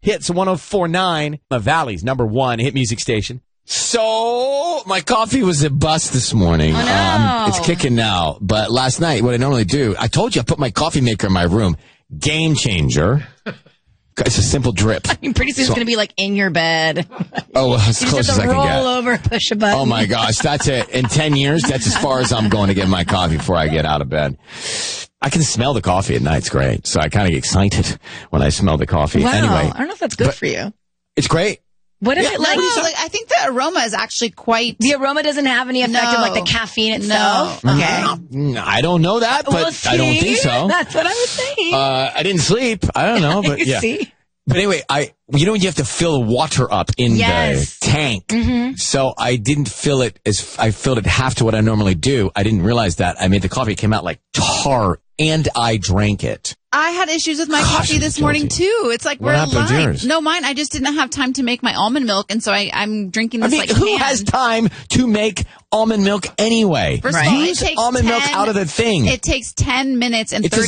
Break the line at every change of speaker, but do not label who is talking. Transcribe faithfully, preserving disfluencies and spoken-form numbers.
Hits one oh four point nine, the Valley's number one hit music station. So, my coffee was a bust this morning.
Oh, no.
um, it's kicking now. But last night, what I normally do, I told you I put my coffee maker in my room. Game changer. It's a simple drip.
I mean, pretty soon
so,
it's going to be like in your bed.
Oh, as
you
close
just
as
have
I
to
can get.
roll over, push a button.
Oh, my gosh. That's it. In ten years, that's as far as I'm going to get my coffee before I get out of bed. I can smell the coffee at night. It's great. So I kind of get excited when I smell the coffee.
Wow.
Anyway,
I don't know if that's good
but
for you.
It's great.
What is
Yeah,
it like?
No, like? I think the aroma is actually quite...
The aroma doesn't have any effect
No.
of like the caffeine itself?
No.
Okay.
Mm, I don't know that, but
Well,
I don't
see?
think so.
That's what I was saying.
Uh, I didn't sleep. I don't know, but yeah.
See?
But anyway, I you know when you have to fill water up in
Yes.
the tank, mm-hmm. so I didn't fill it as I filled it half to what I normally do. I didn't realize that I made the coffee. It came out like tar, and I drank it.
I had issues with my
Gosh,
coffee
I'm
this
guilty.
morning, too. It's like
What
we're
happened to
aligned.
yours?
No, mine. I just didn't have time to make my almond milk, and so I, I'm drinking
I
this,
mean,
like,
who
can.
has time to make almond milk anyway?
First
Right.
of all, it
Use
takes
almond milk
ten
out of the thing.
It takes ten minutes and
It's
thirty